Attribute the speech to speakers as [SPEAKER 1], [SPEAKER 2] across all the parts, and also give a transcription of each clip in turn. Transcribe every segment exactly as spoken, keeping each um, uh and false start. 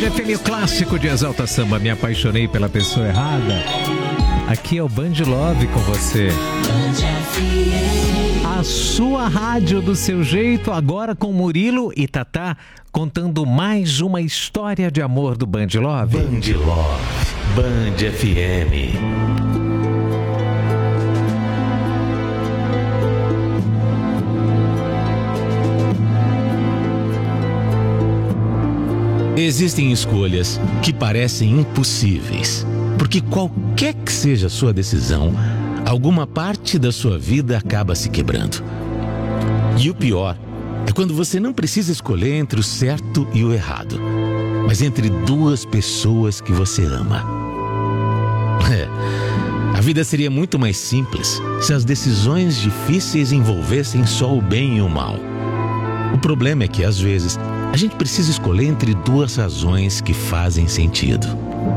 [SPEAKER 1] F M, o clássico de Exalta Samba, Me Apaixonei pela Pessoa Errada. Aqui é o Band Love com você. A sua rádio do seu jeito, agora com Murilo e Tatá, contando mais uma história de amor do Band Love.
[SPEAKER 2] Band Love, Band F M. Existem escolhas que parecem impossíveis, porque qualquer que seja a sua decisão, alguma parte da sua vida acaba se quebrando. E o pior é quando você não precisa escolher entre o certo e o errado, mas entre duas pessoas que você ama. É, a vida seria muito mais simples se as decisões difíceis envolvessem só o bem e o mal. O problema é que, às vezes, a gente precisa escolher entre duas razões que fazem sentido.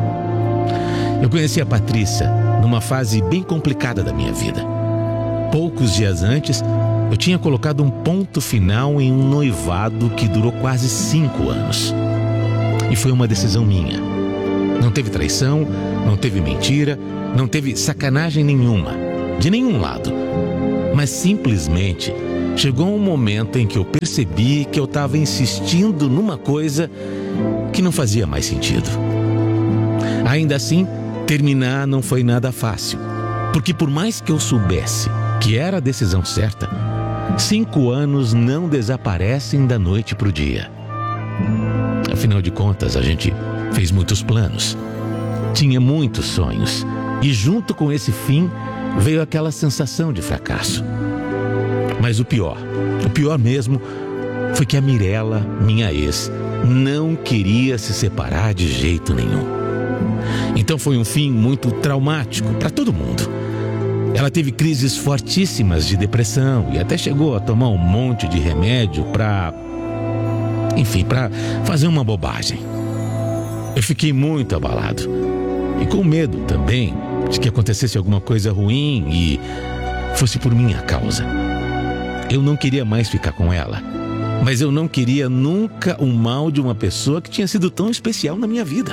[SPEAKER 2] Eu conheci a Patrícia numa fase bem complicada da minha vida. Poucos dias antes, eu tinha colocado um ponto final em um noivado que durou quase cinco anos. E foi uma decisão minha. Não teve traição, não teve mentira, não teve sacanagem nenhuma, de nenhum lado. Mas simplesmente chegou um momento em que eu percebi que eu estava insistindo numa coisa que não fazia mais sentido. Ainda assim, terminar não foi nada fácil, porque por mais que eu soubesse que era a decisão certa, cinco anos não desaparecem da noite para o dia. Afinal de contas, a gente fez muitos planos, tinha muitos sonhos, e junto com esse fim veio aquela sensação de fracasso. Mas o pior, o pior mesmo, foi que a Mirella, minha ex, não queria se separar de jeito nenhum. Então foi um fim muito traumático para todo mundo. Ela teve crises fortíssimas de depressão e até chegou a tomar um monte de remédio para, enfim, para fazer uma bobagem. Eu fiquei muito abalado e com medo também de que acontecesse alguma coisa ruim e fosse por minha causa. Eu não queria mais ficar com ela, mas eu não queria nunca o mal de uma pessoa que tinha sido tão especial na minha vida.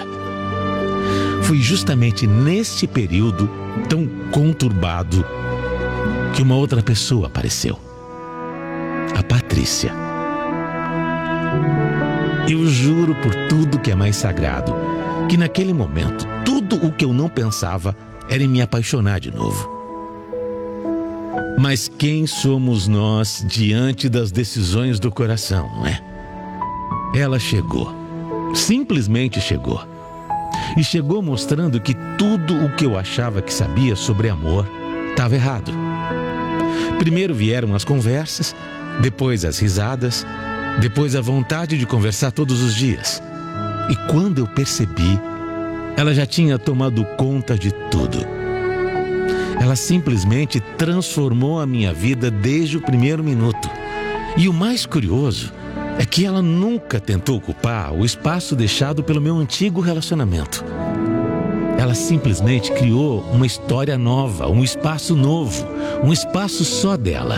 [SPEAKER 2] Foi justamente nesse período tão conturbado que uma outra pessoa apareceu. A Patrícia. Eu juro por tudo que é mais sagrado, que naquele momento, tudo o que eu não pensava era em me apaixonar de novo. Mas quem somos nós diante das decisões do coração, não é? Ela chegou, simplesmente chegou. E chegou mostrando que tudo o que eu achava que sabia sobre amor estava errado. Primeiro vieram as conversas, depois as risadas, depois a vontade de conversar todos os dias. E quando eu percebi, ela já tinha tomado conta de tudo. Ela simplesmente transformou a minha vida desde o primeiro minuto. E o mais curioso é que ela nunca tentou ocupar o espaço deixado pelo meu antigo relacionamento. Ela simplesmente criou uma história nova, um espaço novo, um espaço só dela.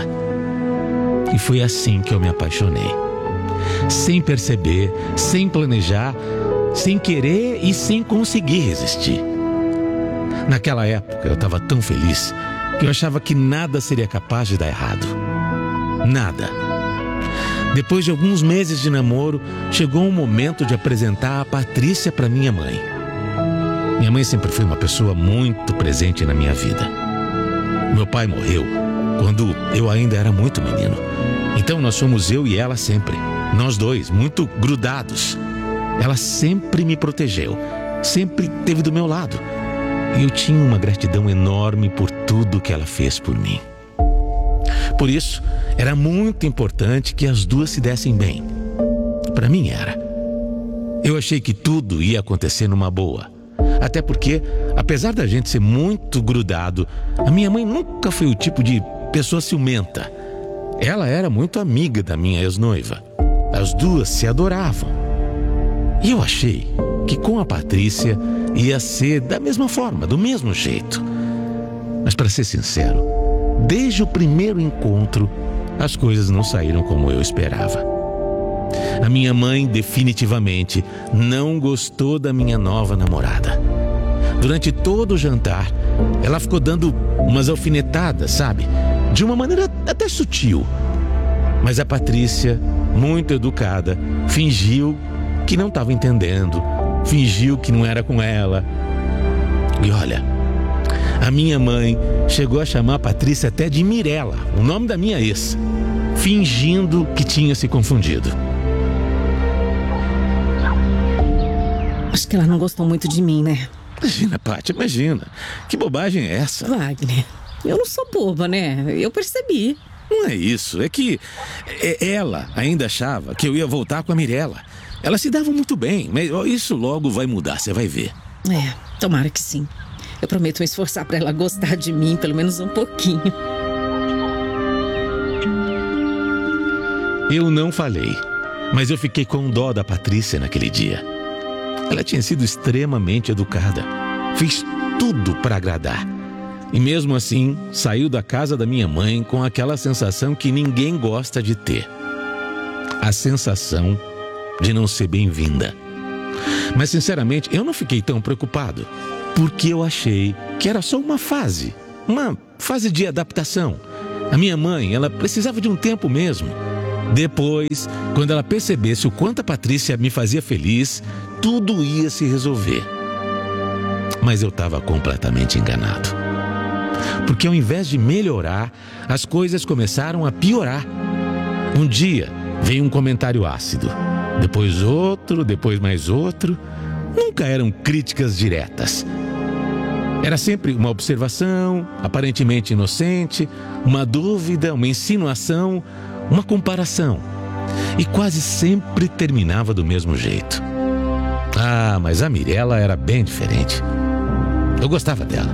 [SPEAKER 2] E foi assim que eu me apaixonei. Sem perceber, sem planejar, sem querer e sem conseguir resistir. Naquela época eu estava tão feliz que eu achava que nada seria capaz de dar errado. Nada. Depois de alguns meses de namoro, chegou o momento de apresentar a Patrícia para minha mãe. Minha mãe sempre foi uma pessoa muito presente na minha vida. Meu pai morreu quando eu ainda era muito menino. Então nós fomos eu e ela sempre. Nós dois, muito grudados. Ela sempre me protegeu, sempre esteve do meu lado. E eu tinha uma gratidão enorme por tudo que ela fez por mim. Por isso, era muito importante que as duas se dessem bem. Para mim era. Eu achei que tudo ia acontecer numa boa. Até porque, apesar da gente ser muito grudado, a minha mãe nunca foi o tipo de pessoa ciumenta. Ela era muito amiga da minha ex-noiva. As duas se adoravam. E eu achei que com a Patrícia ia ser da mesma forma, do mesmo jeito. Mas para ser sincero, desde o primeiro encontro, as coisas não saíram como eu esperava. A minha mãe definitivamente não gostou da minha nova namorada. Durante todo o jantar, ela ficou dando umas alfinetadas, sabe? De uma maneira até sutil. Mas a Patrícia, muito educada, fingiu que não estava entendendo, fingiu que não era com ela. E olha, a minha mãe chegou a chamar a Patrícia até de Mirella, o nome da minha ex, fingindo que tinha se confundido.
[SPEAKER 3] Acho que ela não gostou muito de mim, né?
[SPEAKER 2] Imagina, Paty, imagina. Que bobagem é essa?
[SPEAKER 3] Wagner, eu não sou boba, né? Eu percebi.
[SPEAKER 2] Não é isso, é que ela ainda achava que eu ia voltar com a Mirella. Elas se davam muito bem, mas isso logo vai mudar, você vai ver.
[SPEAKER 3] É, tomara que sim. Eu prometo me esforçar pra ela gostar de mim, pelo menos um pouquinho.
[SPEAKER 2] Eu não falei, mas eu fiquei com dó da Patrícia naquele dia. Ela tinha sido extremamente educada, fez tudo para agradar. E mesmo assim, saiu da casa da minha mãe com aquela sensação que ninguém gosta de ter. A sensação de não ser bem-vinda. Mas sinceramente, eu não fiquei tão preocupado, porque eu achei que era só uma fase, uma fase de adaptação. A minha mãe, ela precisava de um tempo mesmo. Depois, quando ela percebesse o quanto a Patrícia me fazia feliz, tudo ia se resolver. Mas eu estava completamente enganado. Porque ao invés de melhorar, as coisas começaram a piorar. Um dia, veio um comentário ácido. Depois outro, depois mais outro. Nunca eram críticas diretas. Era sempre uma observação, aparentemente inocente, uma dúvida, uma insinuação, uma comparação. E quase sempre terminava do mesmo jeito. Ah, mas a Mirella era bem diferente. Eu gostava dela.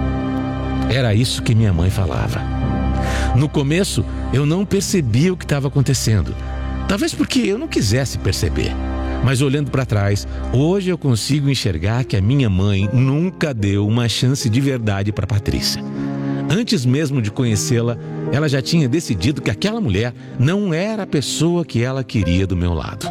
[SPEAKER 2] Era isso que minha mãe falava. No começo, eu não percebia o que estava acontecendo. Talvez porque eu não quisesse perceber. Mas olhando para trás, hoje eu consigo enxergar que a minha mãe nunca deu uma chance de verdade para Patrícia. Antes mesmo de conhecê-la, ela já tinha decidido que aquela mulher não era a pessoa que ela queria do meu lado.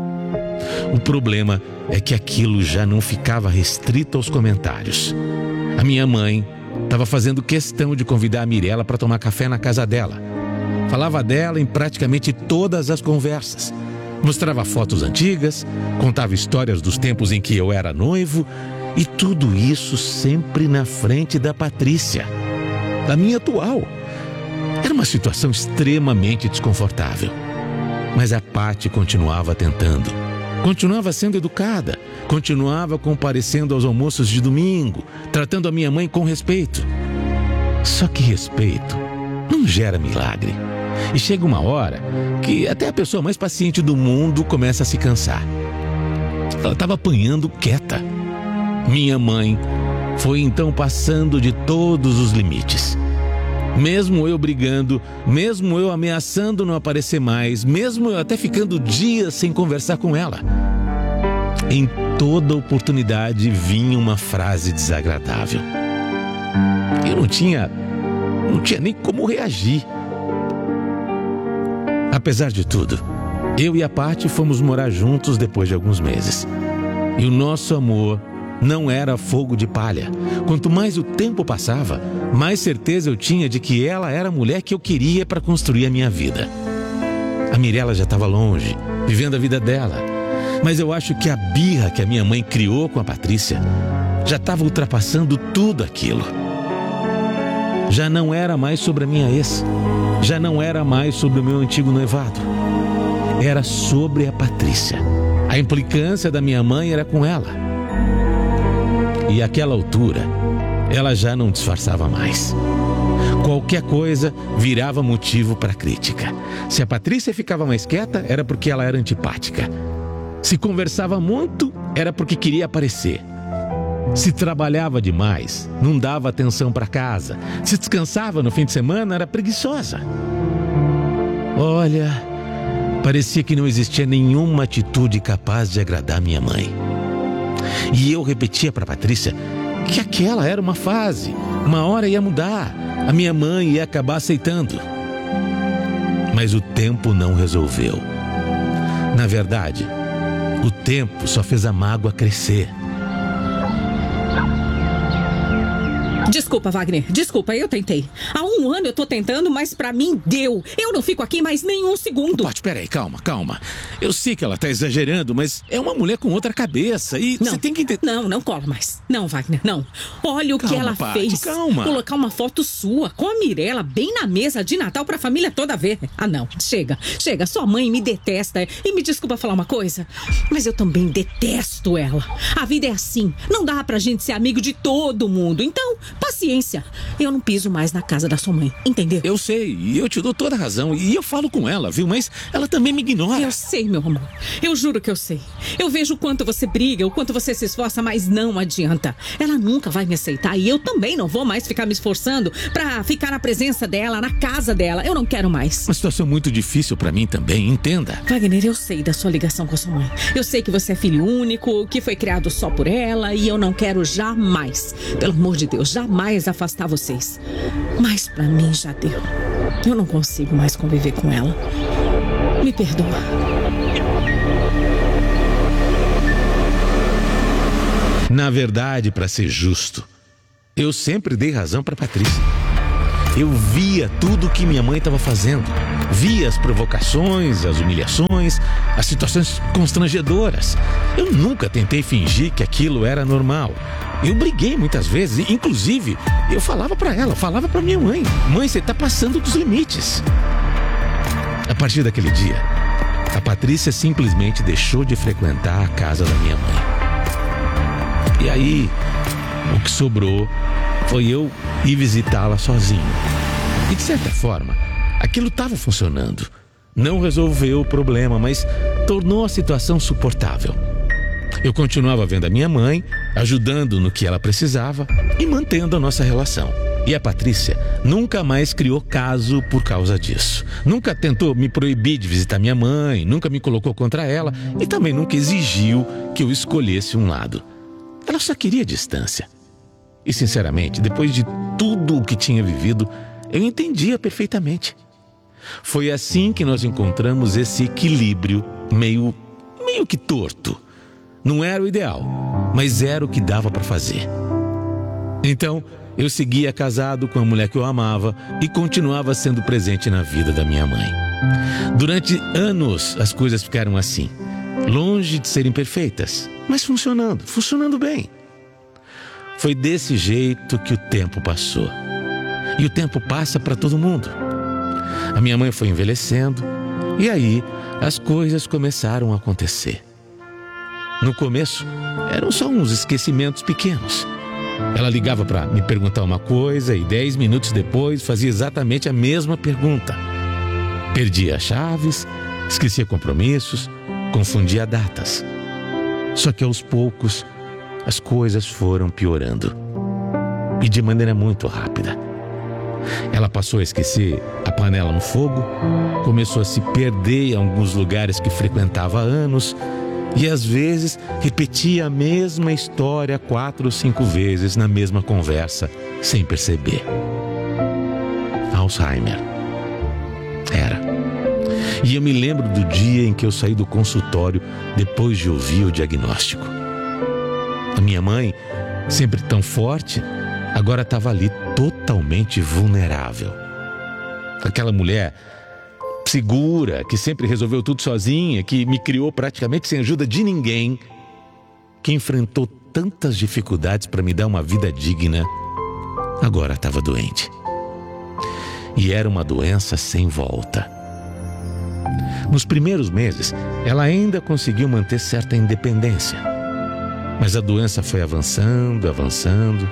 [SPEAKER 2] O problema é que aquilo já não ficava restrito aos comentários. A minha mãe estava fazendo questão de convidar a Mirella para tomar café na casa dela. Falava dela em praticamente todas as conversas. Mostrava fotos antigas, contava histórias dos tempos em que eu era noivo, e tudo isso sempre na frente da Patrícia, da minha atual. Era uma situação extremamente desconfortável. Mas a Paty continuava tentando. Continuava sendo educada, continuava comparecendo aos almoços de domingo, tratando a minha mãe com respeito. Só que respeito não gera milagre. E chega uma hora que até a pessoa mais paciente do mundo começa a se cansar. Ela estava apanhando quieta. Minha mãe foi então passando de todos os limites. Mesmo eu brigando, mesmo eu ameaçando não aparecer mais, mesmo eu até ficando dias sem conversar com ela. Em toda oportunidade vinha uma frase desagradável. Eu não tinha, não tinha nem como reagir. Apesar de tudo, eu e a Paty fomos morar juntos depois de alguns meses. E o nosso amor não era fogo de palha. Quanto mais o tempo passava, mais certeza eu tinha de que ela era a mulher que eu queria para construir a minha vida. A Mirella já estava longe, vivendo a vida dela. Mas eu acho que a birra que a minha mãe criou com a Patrícia já estava ultrapassando tudo aquilo. Já não era mais sobre a minha ex. Já não era mais sobre o meu antigo noivado. Era sobre a Patrícia. A implicância da minha mãe era com ela. E àquela altura, ela já não disfarçava mais. Qualquer coisa virava motivo para crítica. Se a Patrícia ficava mais quieta, era porque ela era antipática. Se conversava muito, era porque queria aparecer. Se trabalhava demais, não dava atenção para casa. Se descansava no fim de semana, era preguiçosa. Olha, parecia que não existia nenhuma atitude capaz de agradar minha mãe. E eu repetia para Patrícia que aquela era uma fase, uma hora ia mudar, a minha mãe ia acabar aceitando. Mas o tempo não resolveu. Na verdade, o tempo só fez a mágoa crescer.
[SPEAKER 3] Desculpa, Wagner, desculpa, eu tentei. Há um ano eu tô tentando, mas pra mim deu. Eu não fico aqui mais nem um segundo.
[SPEAKER 2] Pode, peraí, calma, calma. Eu sei que ela tá exagerando, mas é uma mulher com outra cabeça e
[SPEAKER 3] Não,
[SPEAKER 2] você tem que entender.
[SPEAKER 3] Não, não cola mais. Não, Wagner, não. Olha o
[SPEAKER 2] Calma,
[SPEAKER 3] que ela
[SPEAKER 2] Paty,
[SPEAKER 3] fez.
[SPEAKER 2] calma.
[SPEAKER 3] Colocar uma foto sua com a Mirella bem na mesa de Natal pra família toda ver. Ah, não. Chega, chega. Sua mãe me detesta. E me desculpa falar uma coisa, mas eu também detesto ela. A vida é assim. Não dá pra gente ser amigo de todo mundo. Então, paciência. Eu não piso mais na casa da sua mãe, entendeu?
[SPEAKER 2] Eu sei, e eu te dou toda a razão. E eu falo com ela, viu? Mas ela também me ignora.
[SPEAKER 3] Eu sei, meu amor. Eu juro que eu sei. Eu vejo o quanto você briga, o quanto você se esforça, mas não adianta. Ela nunca vai me aceitar e eu também não vou mais ficar me esforçando pra ficar na presença dela, na casa dela. Eu não quero mais.
[SPEAKER 2] Uma situação muito difícil pra mim também, entenda.
[SPEAKER 3] Wagner, eu sei da sua ligação com a sua mãe. Eu sei que você é filho único, que foi criado só por ela e eu não quero jamais, pelo amor de Deus, jamais afastar vocês. Mas pra mim já deu. Eu não consigo mais conviver com ela. Me perdoa.
[SPEAKER 2] Na verdade, pra ser justo, eu sempre dei razão pra Patrícia. Eu via tudo que minha mãe estava fazendo. Via as provocações, as humilhações, as situações constrangedoras. Eu nunca tentei fingir que aquilo era normal. Eu briguei muitas vezes, inclusive eu falava pra ela, falava pra minha mãe: mãe, você tá passando dos limites. A partir daquele dia, a Patrícia simplesmente deixou de frequentar a casa da minha mãe. E aí, o que sobrou foi eu ir visitá-la sozinho. E de certa forma, aquilo estava funcionando. Não resolveu o problema, mas tornou a situação suportável. Eu continuava vendo a minha mãe, ajudando no que ela precisava e mantendo a nossa relação. E a Patrícia nunca mais criou caso por causa disso. Nunca tentou me proibir de visitar minha mãe, nunca me colocou contra ela e também nunca exigiu que eu escolhesse um lado. Ela só queria distância. E sinceramente, depois de tudo o que tinha vivido, eu entendia perfeitamente. Foi assim que nós encontramos esse equilíbrio meio, meio que torto. Não era o ideal, mas era o que dava para fazer. Então, eu seguia casado com a mulher que eu amava e continuava sendo presente na vida da minha mãe. Durante anos, as coisas ficaram assim, longe de serem perfeitas, mas funcionando, funcionando bem. Foi desse jeito que o tempo passou. E o tempo passa para todo mundo. A minha mãe foi envelhecendo e aí as coisas começaram a acontecer. No começo, eram só uns esquecimentos pequenos. Ela ligava para me perguntar uma coisa e dez minutos depois fazia exatamente a mesma pergunta. Perdia as chaves, esquecia compromissos, confundia datas. Só que aos poucos, as coisas foram piorando. E de maneira muito rápida. Ela passou a esquecer a panela no fogo, começou a se perder em alguns lugares que frequentava há anos e às vezes repetia a mesma história quatro ou cinco vezes na mesma conversa, sem perceber. Alzheimer. Era. E eu me lembro do dia em que eu saí do consultório depois de ouvir o diagnóstico. A minha mãe, sempre tão forte, agora estava ali totalmente vulnerável. Aquela mulher segura, que sempre resolveu tudo sozinha, que me criou praticamente sem ajuda de ninguém, que enfrentou tantas dificuldades para me dar uma vida digna, agora estava doente. E era uma doença sem volta. Nos primeiros meses, ela ainda conseguiu manter certa independência. Mas a doença foi avançando, avançando.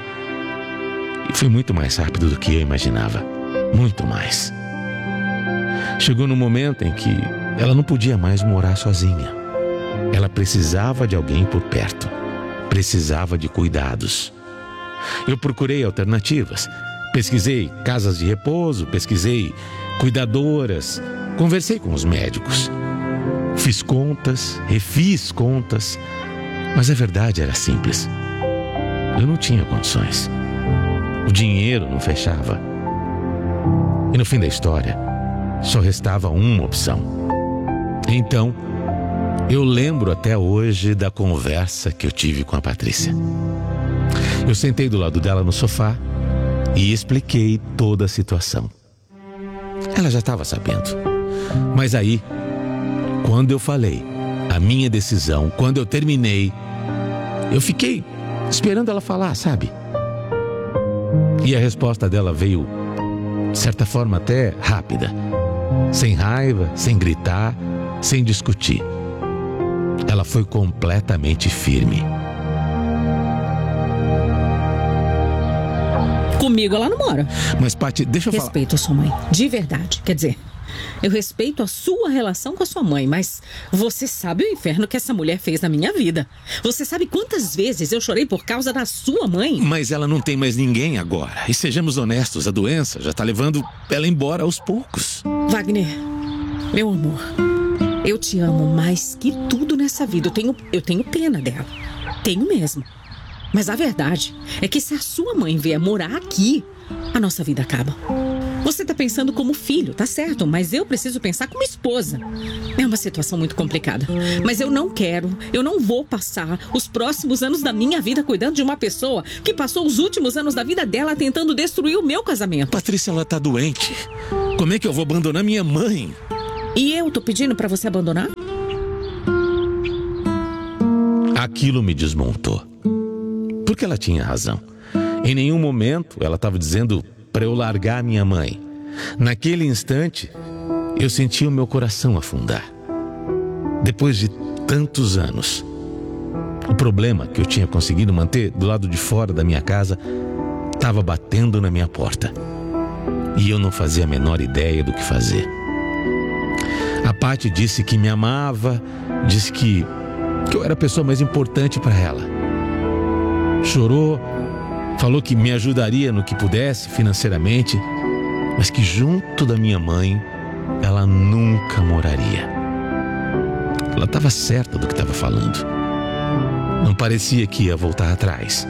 [SPEAKER 2] E foi muito mais rápido do que eu imaginava. Muito mais. Chegou num momento em que ela não podia mais morar sozinha. Ela precisava de alguém por perto. Precisava de cuidados. Eu procurei alternativas. Pesquisei casas de repouso, pesquisei cuidadoras, conversei com os médicos. Fiz contas, refiz contas. Mas a verdade era simples. Eu não tinha condições. O dinheiro não fechava. E no fim da história, só restava uma opção. Então, Eu lembro até hoje da conversa que eu tive com a Patrícia. Eu sentei do lado dela no sofá e expliquei toda a situação. Ela já estava sabendo. Mas aí, quando eu falei a minha decisão, quando eu terminei, eu fiquei esperando ela falar, sabe? E a resposta dela veio, de certa forma, até rápida. Sem raiva, sem gritar, sem discutir. Ela foi completamente firme.
[SPEAKER 3] Comigo ela não mora.
[SPEAKER 2] Mas, Paty, deixa eu falar.
[SPEAKER 3] Respeito a sua mãe, de verdade. Quer dizer, eu respeito a sua relação com a sua mãe, mas você sabe o inferno que essa mulher fez na minha vida. Você sabe quantas vezes eu chorei por causa da sua mãe?
[SPEAKER 2] Mas ela não tem mais ninguém agora. E sejamos honestos, a doença já tá levando ela embora aos poucos.
[SPEAKER 3] Wagner, meu amor, eu te amo mais que tudo nessa vida. Eu tenho, eu tenho pena dela. Tenho mesmo. Mas a verdade é que se a sua mãe vier morar aqui, a nossa vida acaba. Você tá pensando como filho, tá certo, mas eu preciso pensar como esposa. É uma situação muito complicada. Mas eu não quero, eu não vou passar os próximos anos da minha vida cuidando de uma pessoa que passou os últimos anos da vida dela tentando destruir o meu casamento.
[SPEAKER 2] Patrícia, ela tá doente. Como é que eu vou abandonar minha mãe?
[SPEAKER 3] E eu tô pedindo pra você abandonar?
[SPEAKER 2] Aquilo me desmontou. Porque ela tinha razão. Em nenhum momento ela estava dizendo para eu largar minha mãe. Naquele instante, eu senti o meu coração afundar. Depois de tantos anos, o problema que eu tinha conseguido manter do lado de fora da minha casa estava batendo na minha porta. E eu não fazia a menor ideia do que fazer. A Paty disse que me amava, disse que, que eu era a pessoa mais importante para ela. Chorou, falou que me ajudaria no que pudesse financeiramente, mas que junto da minha mãe ela nunca moraria. Ela estava certa do que estava falando. Não parecia que ia voltar atrás.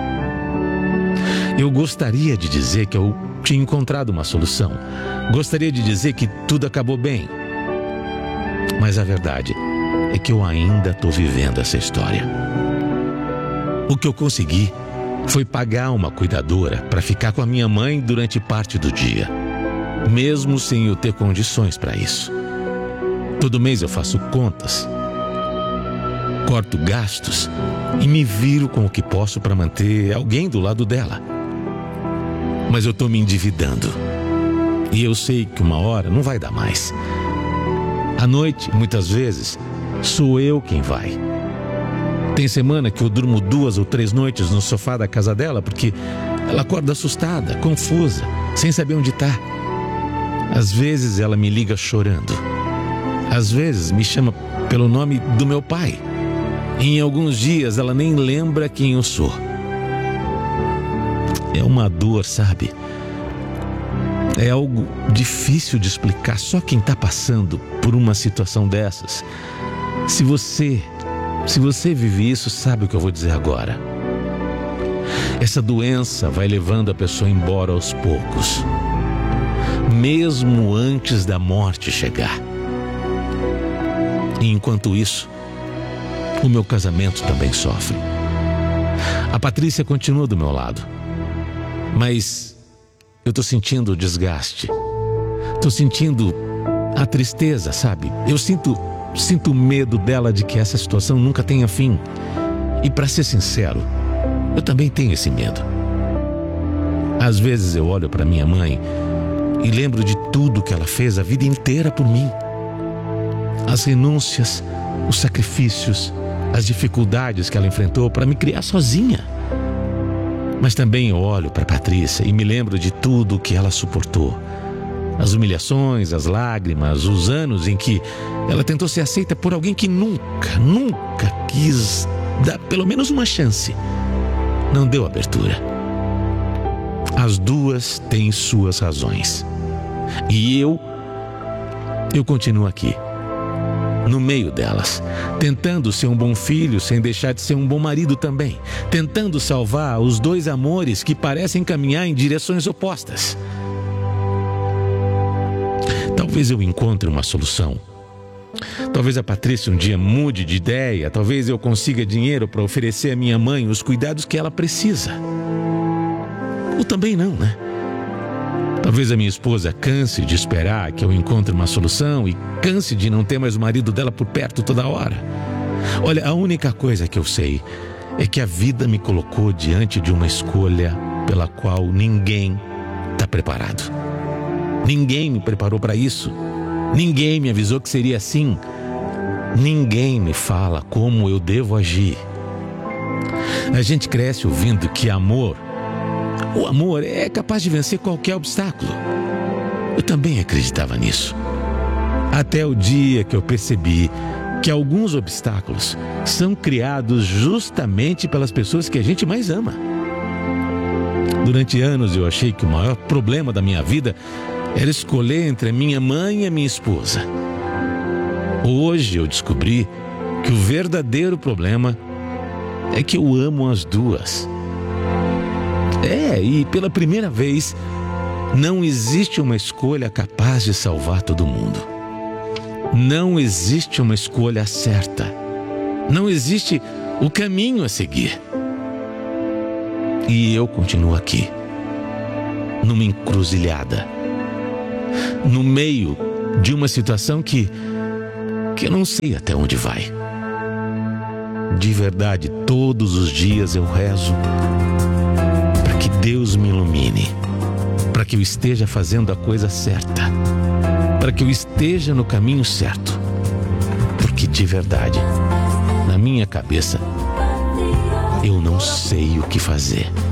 [SPEAKER 2] Eu gostaria de dizer que eu tinha encontrado uma solução. Gostaria de dizer que tudo acabou bem. Mas a verdade é que eu ainda estou vivendo essa história. O que eu consegui foi pagar uma cuidadora para ficar com a minha mãe durante parte do dia, mesmo sem eu ter condições para isso. Todo mês eu faço contas, corto gastos e me viro com o que posso para manter alguém do lado dela. Mas eu estou me endividando e eu sei que uma hora não vai dar mais. À noite, muitas vezes, sou eu quem vai. Tem semana que eu durmo duas ou três noites no sofá da casa dela porque ela acorda assustada, confusa, sem saber onde está. Às vezes ela me liga chorando. Às vezes me chama pelo nome do meu pai. E em alguns dias ela nem lembra quem eu sou. É uma dor, sabe? É algo difícil de explicar. Só quem está passando por uma situação dessas. Se você... Se você vive isso, sabe o que eu vou dizer agora. Essa doença vai levando a pessoa embora aos poucos, mesmo antes da morte chegar. E enquanto isso, o meu casamento também sofre. A Patrícia continua do meu lado, mas eu tô sentindo o desgaste. Tô sentindo a tristeza, sabe? Eu sinto... Sinto medo dela de que essa situação nunca tenha fim. E para ser sincero, eu também tenho esse medo. Às vezes eu olho para minha mãe e lembro de tudo que ela fez a vida inteira por mim. As renúncias, os sacrifícios, as dificuldades que ela enfrentou para me criar sozinha. Mas também eu olho para Patrícia e me lembro de tudo que ela suportou. As humilhações, as lágrimas, os anos em que ela tentou ser aceita por alguém que nunca, nunca quis dar pelo menos uma chance. Não deu abertura. As duas têm suas razões. E eu, eu continuo aqui, no meio delas, tentando ser um bom filho sem deixar de ser um bom marido também. Tentando salvar os dois amores que parecem caminhar em direções opostas. Talvez eu encontre uma solução Talvez a Patrícia um dia mude de ideia, talvez eu consiga dinheiro para oferecer à minha mãe os cuidados que ela precisa. Ou também não, né? Talvez a minha esposa canse de esperar que eu encontre uma solução e canse de não ter mais o marido dela por perto toda hora. Olha, a única coisa que eu sei é que a vida me colocou diante de uma escolha pela qual ninguém está preparado. Ninguém me preparou para isso. Ninguém me avisou que seria assim. Ninguém me fala como eu devo agir. A gente cresce ouvindo que amor, o amor é capaz de vencer qualquer obstáculo. Eu também acreditava nisso. Até o dia que eu percebi que alguns obstáculos são criados justamente pelas pessoas que a gente mais ama. Durante anos eu achei que o maior problema da minha vida era escolher entre a minha mãe e a minha esposa. Hoje eu descobri que o verdadeiro problema é que eu amo as duas. É, e pela primeira vez, não existe uma escolha capaz de salvar todo mundo. Não existe uma escolha certa. Não existe o caminho a seguir. E eu continuo aqui, numa encruzilhada, no meio de uma situação que, que eu não sei até onde vai. De verdade, todos os dias eu rezo para que Deus me ilumine, para que eu esteja fazendo a coisa certa, para que eu esteja no caminho certo. Porque de verdade, na minha cabeça, eu não sei o que fazer.